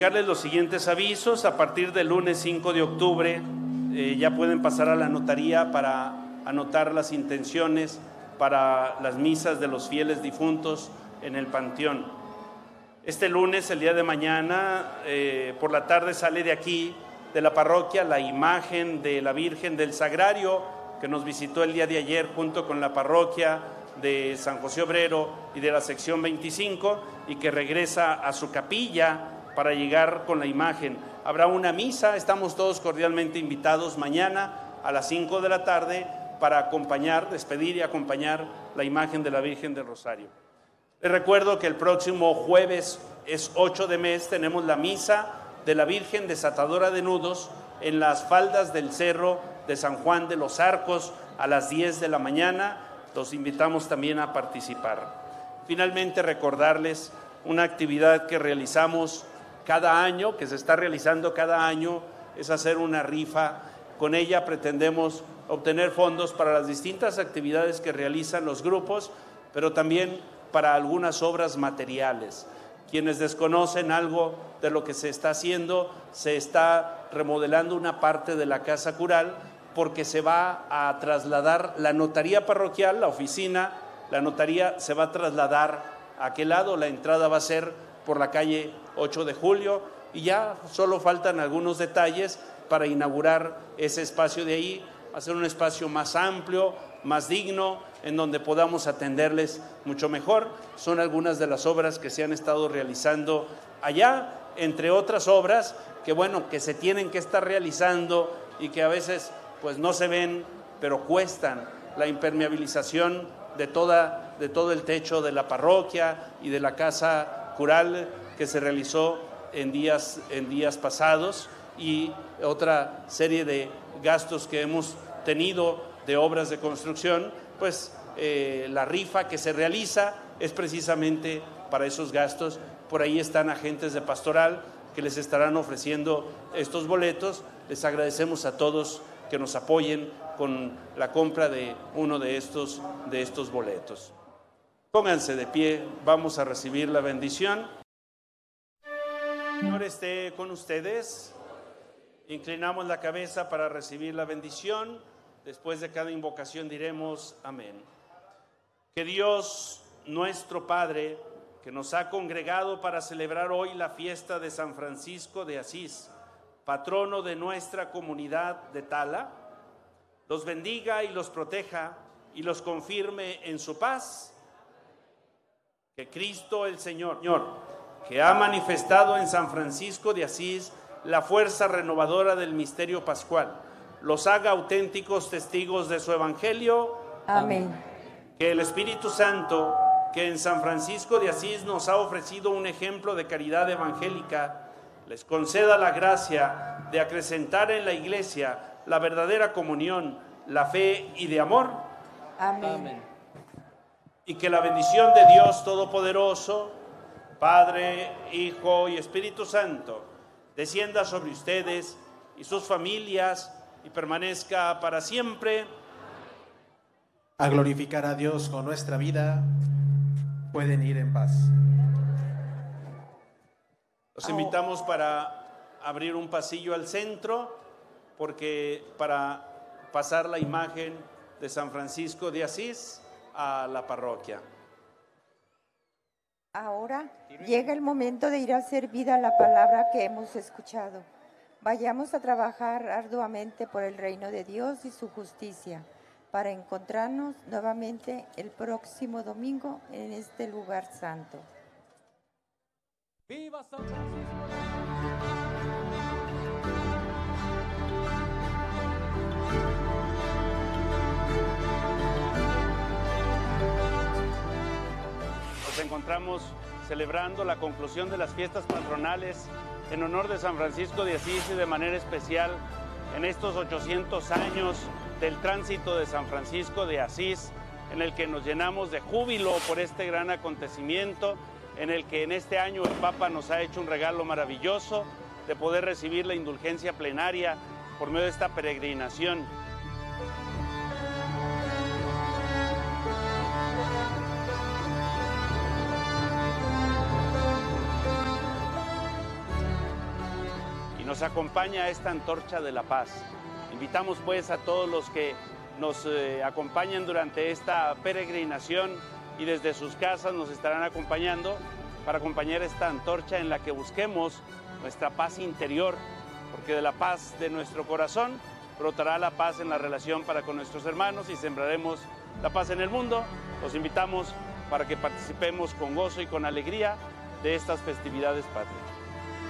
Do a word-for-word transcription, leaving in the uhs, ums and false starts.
Darles los siguientes avisos. A partir del lunes cinco de octubre eh, ya pueden pasar a la notaría para anotar las intenciones para las misas de los fieles difuntos en el panteón. Este lunes, el día de mañana, eh, por la tarde sale de aquí, de la parroquia, la imagen de la Virgen del Sagrario que nos visitó el día de ayer junto con la parroquia de San José Obrero y de la sección veinticinco, y que regresa a su capilla para llegar con la imagen. Habrá una misa, estamos todos cordialmente invitados mañana a las cinco de la tarde para acompañar, despedir y acompañar la imagen de la Virgen del Rosario. Les recuerdo que el próximo jueves es ocho de mes, tenemos la misa de la Virgen Desatadora de Nudos en las faldas del Cerro de San Juan de los Arcos a las diez de la mañana. Los invitamos también a participar. Finalmente, recordarles una actividad que realizamos cada año, que se está realizando cada año, es hacer una rifa. Con ella pretendemos obtener fondos para las distintas actividades que realizan los grupos, pero también para algunas obras materiales. Quienes desconocen algo de lo que se está haciendo, se está remodelando una parte de la casa cural porque se va a trasladar la notaría parroquial, la oficina, la notaría se va a trasladar a aquel lado, la entrada va a ser por la calle ocho de julio y ya solo faltan algunos detalles para inaugurar ese espacio de ahí, hacer un espacio más amplio, más digno, en donde podamos atenderles mucho mejor. Son algunas de las obras que se han estado realizando allá, entre otras obras que, bueno, que se tienen que estar realizando y que a veces pues no se ven, pero cuestan. La impermeabilización de, toda, de todo el techo de la parroquia y de la casa cural que se realizó en días, en días pasados, y otra serie de gastos que hemos tenido de obras de construcción, pues eh, la rifa que se realiza es precisamente para esos gastos. Por ahí están agentes de pastoral que les estarán ofreciendo estos boletos. Les agradecemos a todos que nos apoyen con la compra de uno de estos, de estos boletos. Pónganse de pie, vamos a recibir la bendición. El Señor esté con ustedes. Inclinamos la cabeza para recibir la bendición. Después de cada invocación diremos amén. Que Dios, nuestro Padre, que nos ha congregado para celebrar hoy la fiesta de San Francisco de Asís, patrono de nuestra comunidad de Tala, los bendiga y los proteja y los confirme en su paz. Que Cristo el Señor, Señor, que ha manifestado en San Francisco de Asís la fuerza renovadora del misterio pascual, los haga auténticos testigos de su evangelio. Amén. Que el Espíritu Santo, que en San Francisco de Asís nos ha ofrecido un ejemplo de caridad evangélica, les conceda la gracia de acrecentar en la Iglesia la verdadera comunión, la fe y de amor. Amén. Amén. Y que la bendición de Dios Todopoderoso, Padre, Hijo y Espíritu Santo, descienda sobre ustedes y sus familias y permanezca para siempre. A glorificar a Dios con nuestra vida. Pueden ir en paz. Los invitamos para abrir un pasillo al centro, porque para pasar la imagen de San Francisco de Asís a la parroquia. Ahora llega el momento de ir a hacer vida a la palabra que hemos escuchado. Vayamos a trabajar arduamente por el reino de Dios y su justicia, para encontrarnos nuevamente el próximo domingo en este lugar santo. ¡Viva San Francisco! Nos encontramos celebrando la conclusión de las fiestas patronales en honor de San Francisco de Asís, y de manera especial en estos ochocientos años del tránsito de San Francisco de Asís, en el que nos llenamos de júbilo por este gran acontecimiento, en el que en este año el Papa nos ha hecho un regalo maravilloso de poder recibir la indulgencia plenaria por medio de esta peregrinación. nos acompaña esta antorcha de la paz. Invitamos pues a todos los que nos eh, acompañan durante esta peregrinación y desde sus casas nos estarán acompañando para acompañar esta antorcha en la que busquemos nuestra paz interior, porque de la paz de nuestro corazón brotará la paz en la relación para con nuestros hermanos y sembraremos la paz en el mundo. Los invitamos para que participemos con gozo y con alegría de estas festividades patrias.